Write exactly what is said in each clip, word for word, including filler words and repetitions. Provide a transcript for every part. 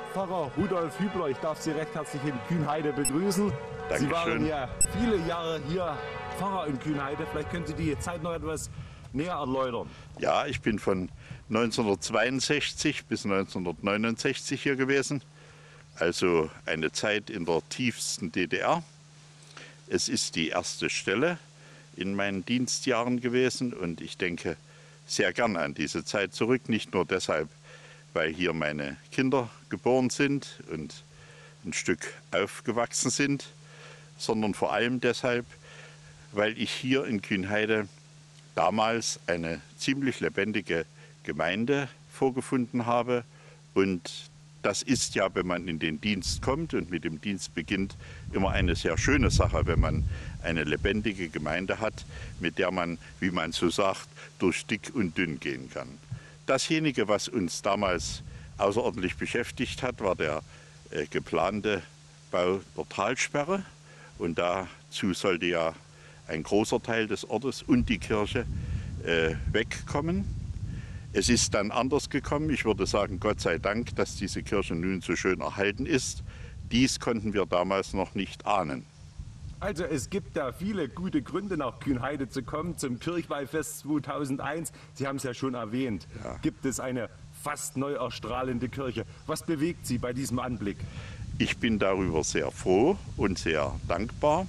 Pfarrer Rudolf Hübler, ich darf Sie recht herzlich in Kühnheide begrüßen. Dankeschön. Sie waren ja viele Jahre hier Pfarrer in Kühnheide. Vielleicht können Sie die Zeit noch etwas näher erläutern. Ja, ich bin von neunzehnhundertzweiundsechzig bis neunzehnhundertneunundsechzig hier gewesen. Also eine Zeit in der tiefsten D D R. Es ist die erste Stelle in meinen Dienstjahren gewesen und ich denke sehr gerne an diese Zeit zurück. Nicht nur deshalb, weil hier meine Kinder geboren sind und ein Stück aufgewachsen sind, sondern vor allem deshalb, weil ich hier in Kühnheide damals eine ziemlich lebendige Gemeinde vorgefunden habe. Und das ist ja, wenn man in den Dienst kommt und mit dem Dienst beginnt, immer eine sehr schöne Sache, wenn man eine lebendige Gemeinde hat, mit der man, wie man so sagt, durch dick und dünn gehen kann. Dasjenige, was uns damals außerordentlich beschäftigt hat, war der äh, geplante Bau der Talsperre. Und dazu sollte ja ein großer Teil des Ortes und die Kirche äh, wegkommen. Es ist dann anders gekommen. Ich würde sagen, Gott sei Dank, dass diese Kirche nun so schön erhalten ist. Dies konnten wir damals noch nicht ahnen. Also es gibt da viele gute Gründe, nach Kühnheide zu kommen zum Kirchweihfest zweitausendeins. Sie haben es ja schon erwähnt. Ja. Gibt es eine fast neu erstrahlende Kirche. Was bewegt Sie bei diesem Anblick? Ich bin darüber sehr froh und sehr dankbar.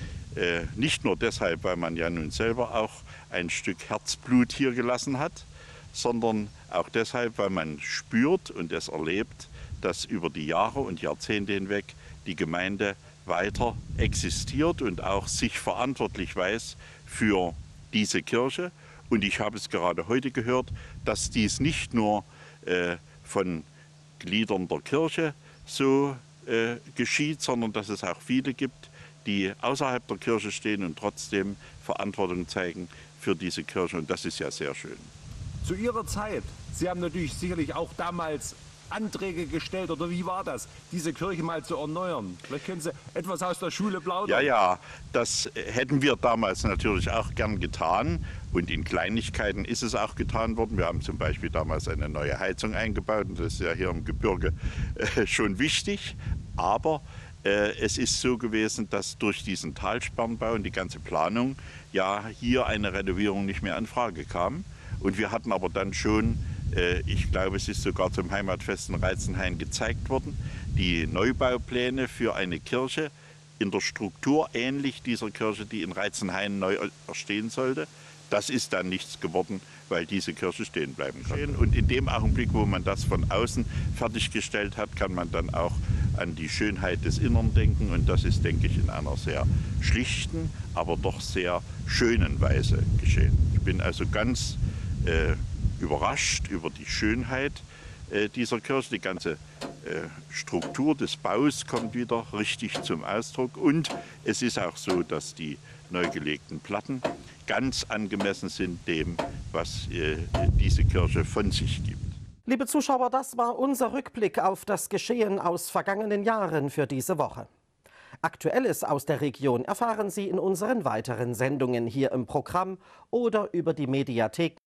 Äh, nicht nur deshalb, weil man ja nun selber auch ein Stück Herzblut hier gelassen hat, sondern auch deshalb, weil man spürt und es erlebt, dass über die Jahre und Jahrzehnte hinweg die Gemeinde weiter existiert und auch sich verantwortlich weiß für diese Kirche. Und ich habe es gerade heute gehört, dass dies nicht nur äh, von Gliedern der Kirche so äh, geschieht, sondern dass es auch viele gibt, die außerhalb der Kirche stehen und trotzdem Verantwortung zeigen für diese Kirche. Und das ist ja sehr schön. Zu Ihrer Zeit, Sie haben natürlich sicherlich auch damals Anträge gestellt, oder wie war das, diese Kirche mal zu erneuern? Vielleicht können Sie etwas aus der Schule plaudern. Ja, ja, das hätten wir damals natürlich auch gern getan. Und in Kleinigkeiten ist es auch getan worden. Wir haben zum Beispiel damals eine neue Heizung eingebaut. Und das ist ja hier im Gebirge äh, schon wichtig. Aber äh, es ist so gewesen, dass durch diesen Talsperrenbau und die ganze Planung ja hier eine Renovierung nicht mehr in Frage kam. Und wir hatten aber dann schon, äh, ich glaube, es ist sogar zum Heimatfest in Reizenhain gezeigt worden, die Neubaupläne für eine Kirche in der Struktur ähnlich dieser Kirche, die in Reizenhain neu entstehen sollte. Das ist dann nichts geworden, weil diese Kirche stehen bleiben kann. Und in dem Augenblick, wo man das von außen fertiggestellt hat, kann man dann auch an die Schönheit des Innern denken. Und das ist, denke ich, in einer sehr schlichten, aber doch sehr schönen Weise geschehen. Ich bin also ganz äh, überrascht über die Schönheit äh, dieser Kirche. Die ganze äh, Struktur des Baus kommt wieder richtig zum Ausdruck. Und es ist auch so, dass die neu gelegten Platten ganz angemessen sind dem, was äh, diese Kirche von sich gibt. Liebe Zuschauer, das war unser Rückblick auf das Geschehen aus vergangenen Jahren für diese Woche. Aktuelles aus der Region erfahren Sie in unseren weiteren Sendungen hier im Programm oder über die Mediatheken